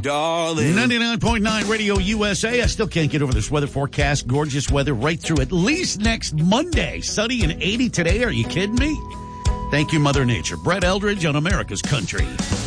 darling. 99.9 Radio USA. I still can't get over this weather forecast. Gorgeous weather right through at least next Monday. Sunny and 80 today. Are you kidding me? Thank you, Mother Nature. Brett Eldridge on America's Country.